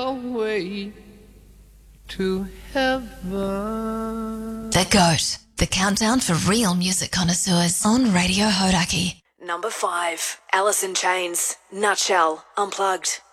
away to heaven. The GOAT, the countdown for real music connoisseurs on Radio Hodaki. Number 5, Alice in Chains, Nutshell, Unplugged.